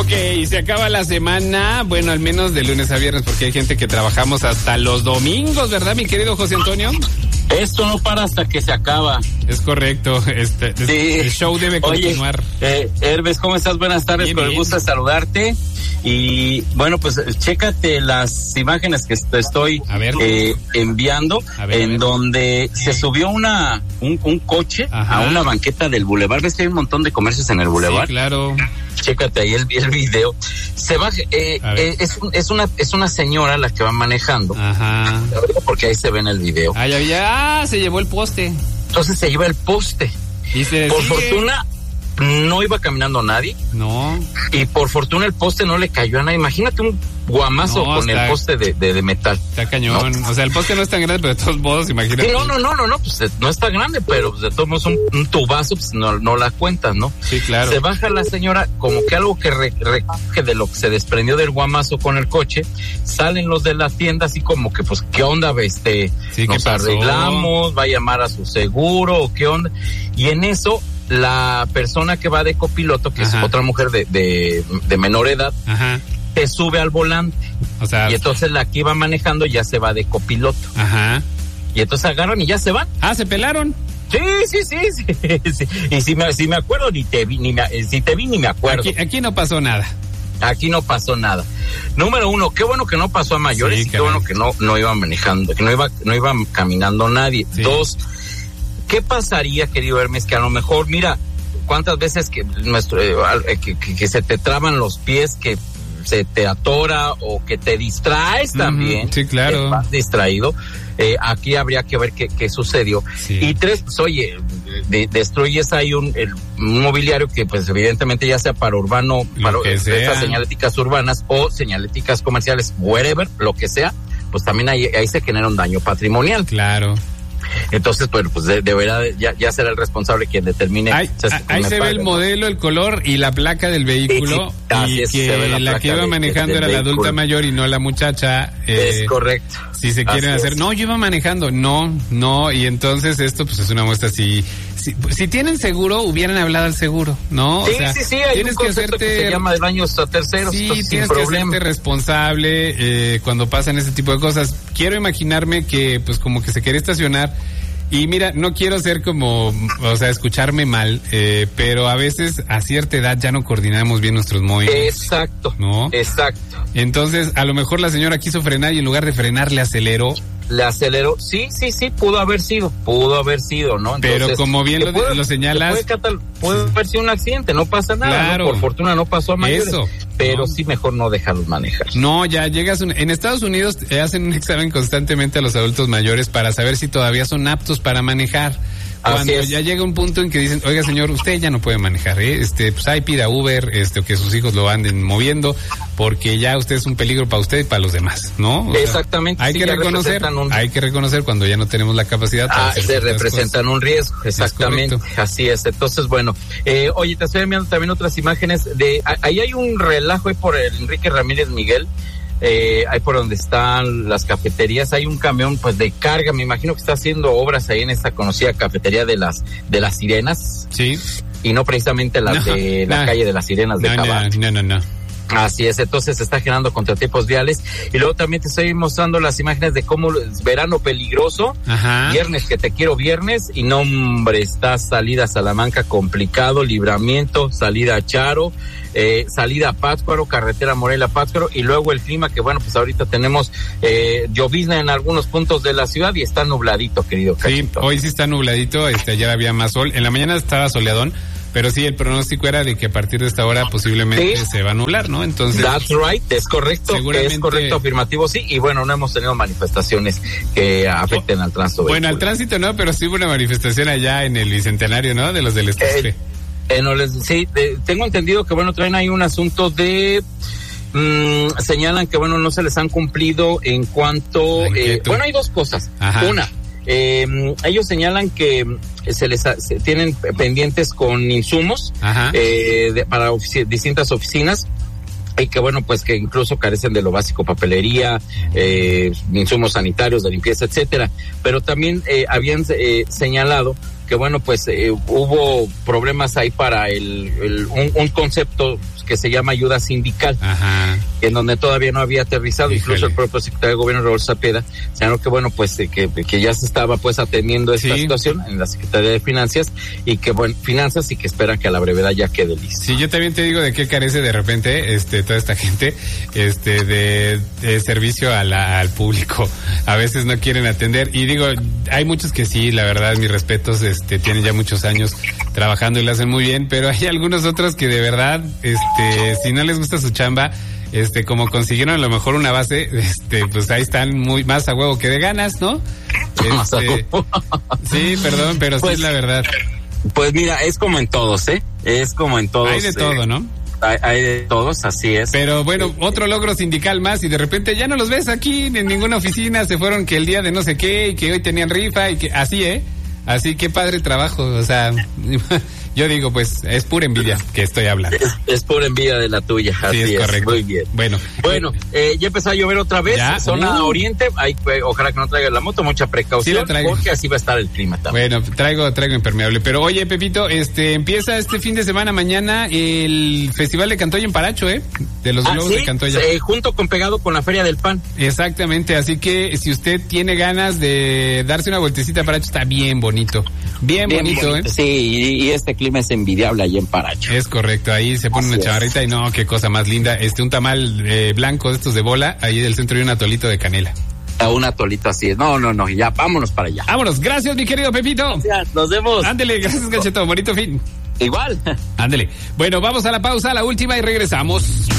Ok, se acaba la semana, bueno, al menos de lunes a viernes, porque hay gente que trabajamos hasta los domingos, ¿verdad, mi querido José Antonio? Esto no para hasta que se acaba. Es correcto, Sí. el show debe continuar. Oye, Herbes, ¿cómo estás? Buenas tardes, Bien, con el bien. gusto de saludarte. Y bueno, pues chécate las imágenes que te estoy A ver. enviando, A ver. donde se subió un coche Ajá. a una banqueta del bulevar. ¿Ves que hay un montón de comercios en el bulevar? Sí, claro. Chécate ahí el video. Se baja, A ver. es una señora la que va manejando, Ajá. porque ahí se ve en el video. Se llevó el poste. Entonces se lleva el poste. Y se Por sigue. fortuna no iba caminando nadie, No. y por fortuna el poste no le cayó a nadie. Imagínate un guamazo No, con está- el poste de metal. Está cañón. O sea, el poste no es tan grande, pero de todos modos, imagínate. Sí, no, pues no está grande, pero pues, de todos modos un tubazo, pues no la cuentas, ¿no? Sí, claro. Se baja la señora, como que algo que recoge de lo que se desprendió del guamazo con el coche. Salen los de la tienda así como que, pues, ¿qué onda? Sí, ¿qué Nos pasó? arreglamos, va a llamar a su seguro, o qué onda. Y en eso, la persona que va de copiloto, que Ajá. es otra mujer de menor edad, Ajá. se sube al volante. O sea. Y entonces la que iba manejando ya se va de copiloto. Ajá. Y entonces agarran y ya se van. Se pelaron. Sí. Sí. Y si me acuerdo, ni te vi, si te vi ni me acuerdo. Aquí no pasó nada. Aquí no pasó nada. Número uno, qué bueno que no pasó a mayores, Sí, y qué bueno que no iba manejando, que no iba caminando nadie. Sí. Dos, ¿qué pasaría, querido Hermes, que a lo mejor, mira, cuántas veces que que se te traban los pies, que se te atora o que te distraes también? Sí, claro. Vas distraído. Aquí habría que ver qué sucedió. Sí. Y tres, pues, oye, destruyes ahí un mobiliario que, pues, evidentemente ya sea para urbano, para que sea. estas señaléticas urbanas o señaléticas comerciales, wherever, lo que sea, pues también ahí se genera un daño patrimonial. Claro. Entonces, bueno, pues deberá ya será el responsable quien determine. Ahí se ve el modelo, el color y la placa del vehículo. Sí, así y es, que se ve la la que placa iba manejando del era la adulta vehículo. mayor y no la muchacha. Es correcto. Si se quieren Así hacer, es. no, yo iba manejando, no, y entonces esto pues es una muestra si tienen seguro, hubieran hablado al seguro, ¿no? Sí, O sea, sí, hay tienes un concepto que se llama de daños a terceros, Sí, entonces, sin tienes que problema. hacerte responsable cuando pasan ese tipo de cosas. Quiero imaginarme que pues como que se quiere estacionar. Y mira, no quiero ser como, o sea, escucharme mal, pero a veces a cierta edad ya no coordinamos bien nuestros movimientos. Exacto, ¿no? exacto. Entonces, a lo mejor la señora quiso frenar y en lugar de frenar le aceleró. Le aceleró, sí, pudo haber sido, ¿no? Entonces, pero como bien lo señalas, puede haber sido un accidente, no pasa nada, claro, ¿no? Por fortuna no pasó a mayores, eso, pero ¿no? Sí mejor no dejarlos manejar. No, ya llegas, en Estados Unidos hacen un examen constantemente a los adultos mayores para saber si todavía son aptos para manejar. Cuando ya llega un punto en que dicen, oiga señor, usted ya no puede manejar, pues ahí pida Uber, o que sus hijos lo anden moviendo, porque ya usted es un peligro para usted y para los demás, ¿no? O Exactamente. Sea, hay que reconocer cuando ya no tenemos la capacidad para hacer se representan cosas. Un riesgo, exactamente, así es. Entonces, bueno, oye, te estoy enviando también otras imágenes ahí hay un relajo ahí por el Enrique Ramírez Miguel. Ahí por donde están las cafeterías hay un camión pues de carga, me imagino que está haciendo obras ahí en esta conocida cafetería de las Sirenas. Sí. Y no precisamente la calle de las Sirenas de Cabal. No. Así es, entonces se está generando contratiempos viales. Y luego también te estoy mostrando las imágenes de cómo es verano peligroso. Ajá. Viernes, que te quiero viernes. Y no, hombre, está salida a Salamanca complicado, Libramiento, salida a Charo, salida a Pátzcuaro, carretera Morelia-Pátzcuaro. Y luego el clima, que bueno, pues ahorita tenemos llovizna en algunos puntos de la ciudad y está nubladito, querido Cachito. Sí, hoy sí está nubladito, ayer había más sol. En la mañana estaba soleadón. Pero sí, el pronóstico era de que a partir de esta hora posiblemente se va a nublar, ¿no? Entonces. That's right, es correcto, afirmativo, sí. Y bueno, no hemos tenido manifestaciones que afecten al tránsito. Bueno, al tránsito no, pero sí hubo una manifestación allá en el Bicentenario, ¿no? De los del Estastre. Sí, tengo entendido que, bueno, traen ahí un asunto de. Señalan que, bueno, no se les han cumplido en cuanto. Bueno, hay dos cosas. Ajá. Una. Ellos señalan que se tienen pendientes con insumos para distintas oficinas y que bueno, pues que incluso carecen de lo básico, papelería, insumos sanitarios, de limpieza, etcétera. Pero también habían señalado que bueno, pues hubo problemas ahí para un concepto que se llama ayuda sindical, en donde todavía no había aterrizado. Híjole. Incluso el propio secretario de Gobierno, Raúl Cepeda, señaló que bueno, pues que ya se estaba pues atendiendo esta situación en la Secretaría de Finanzas y que esperan que a la brevedad ya quede listo. Sí, yo también te digo de qué carece de repente toda esta gente de servicio al público. A veces no quieren atender y digo, hay muchos que sí, la verdad, mis respetos, tienen ya muchos años trabajando y lo hacen muy bien, pero hay algunos otros que de verdad, si no les gusta su chamba, como consiguieron a lo mejor una base, pues ahí están muy más a huevo que de ganas, ¿no? Sí, perdón, pero pues, sí es la verdad. Pues mira, es como en todos, es como en todos. Hay de todo, ¿no? Hay de todos, así es. Pero bueno, otro logro sindical más y de repente ya no los ves aquí en ninguna oficina, se fueron que el día de no sé qué y que hoy tenían rifa y que así, así que padre trabajo, o sea, yo digo, pues es pura envidia que estoy hablando. Es pura envidia de la tuya, así sí, es correcto. Muy bien. Bueno, ya empezó a llover otra vez, zona oriente, ojalá que no traiga la moto, mucha precaución, sí, porque así va a estar el clima también. Bueno, traigo impermeable, pero oye, Pepito, empieza este fin de semana mañana el Festival de Cantoya en Paracho, de los globos de Cantoya. Junto con pegado con la Feria del Pan. Exactamente, así que si usted tiene ganas de darse una vueltecita a Paracho, está bien bonito, bien bonito. Sí, y este clima es envidiable allá en Paracho. Es correcto, ahí se pone una chamarrita y no, qué cosa más linda, un tamal blanco de estos de bola, ahí del centro y un atolito de canela. Un atolito así es. No, ya, vámonos para allá. Vámonos, gracias mi querido Pepito. Gracias, nos vemos. Ándele, gracias Cachetón, bonito fin. Igual. Ándele. Bueno, vamos a la pausa, la última y regresamos.